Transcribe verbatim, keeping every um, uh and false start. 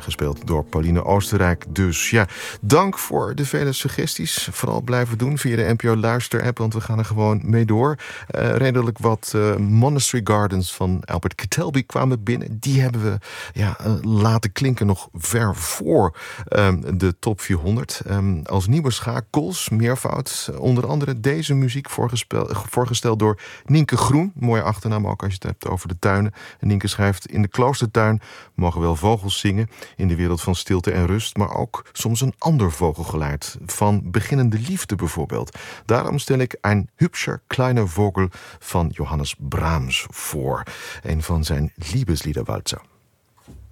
gespeeld door Pauline Oostenrijk. Dus ja, dank voor de vele suggesties. Vooral blijven doen via de N P O Luister-app, want we gaan er gewoon mee door. Uh, redelijk wat uh, Monastery Gardens van Albert Ketelby kwamen binnen. Die hebben we ja, uh, laten klinken nog ver voor um, de top vierhonderd. Um, als nieuwe schakels, meervoud. Onder andere deze muziek voorgesteld door Nienke Groen. Mooie achternaam ook als je het hebt over de tuinen. En Nienke schrijft: in de kloostertuin mogen wel vogels zingen. In de wereld van stilte en rust. Maar ook soms een ander vogelgeluid. Van beginnende liefde bijvoorbeeld. Daarom stel ik Ein hübscher kleiner Vogel van Johannes Brahms voor. Een van zijn Liebesliederwalzer.